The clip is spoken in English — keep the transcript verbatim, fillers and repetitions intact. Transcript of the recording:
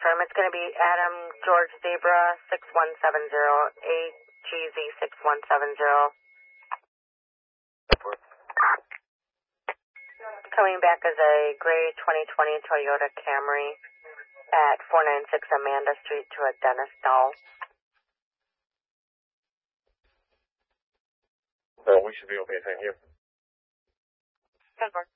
confirm. It's going to be Adam George Zebra six one seven zero, A G Z six one seven zero. Coming back as a gray twenty twenty Toyota Camry at four ninety-six Amanda Street to a Dennis Dahl. Oh, we should be okay, thank you. Good work.